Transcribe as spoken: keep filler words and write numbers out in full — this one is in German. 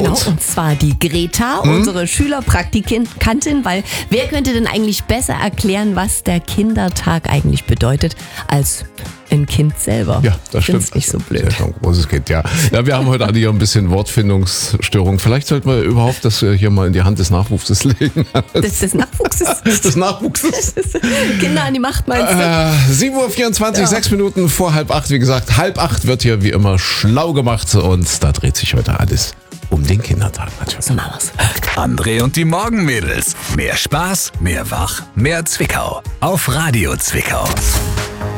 Genau, und zwar die Greta, hm? unsere Schülerpraktikantin, weil wer könnte denn eigentlich besser erklären, was der Kindertag eigentlich bedeutet, als ein Kind selber? Ja, das stimmt. Find's nicht so blöd. Das ist ja schon ein großes Kind, ja. Ja, wir haben heute alle hier ein bisschen Wortfindungsstörung. Vielleicht sollten wir überhaupt das hier mal in die Hand des Nachwuchses legen. Des, des Nachwuchses? Des Nachwuchses. Kinder an die Macht, meinst du? Äh, sieben Uhr vierundzwanzig, ja. sechs Minuten vor halb acht. Wie gesagt, halb acht wird hier wie immer schlau gemacht und da dreht sich heute alles um den Kindertag natürlich. So machen wir's. André und die Morgenmädels. Mehr Spaß, mehr Wach, mehr Zwickau. Auf Radio Zwickau.